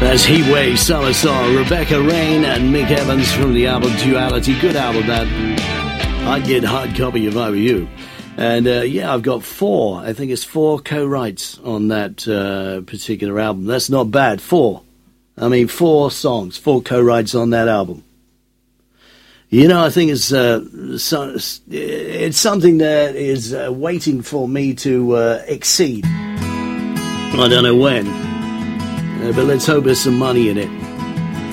That's Heatwave, Salazar, Rebecca Rain, and Mick Evans from the album Duality. Good album, that. I'd get hard copy if I were you. And yeah, I've got four co-writes on that particular album. That's not bad. Four songs, four co-writes on that album. You know, I think it's something that is waiting for me to exceed. I don't know when, but let's hope there's some money in it.